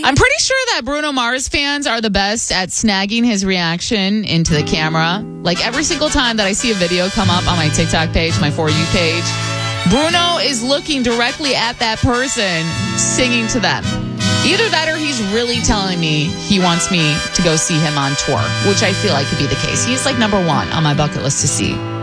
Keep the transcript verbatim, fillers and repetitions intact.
I'm pretty sure that Bruno Mars fans are the best at snagging his reaction into the camera. Like every single time that I see a video come up on my TikTok page, my For You page, Bruno is looking directly at that person, singing to them. Either that or he's really telling me he wants me to go see him on tour, which I feel like could be the case. He's like number one on my bucket list to see.